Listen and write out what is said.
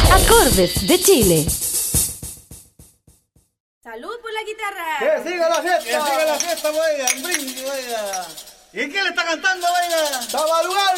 Acordes de Chile. ¡Salud por la guitarra! ¡Que siga la fiesta! ¡Que siga la fiesta, oiga! ¡Brindis, oiga! ¿Y quién le está cantando, oiga? ¡Tabaluga!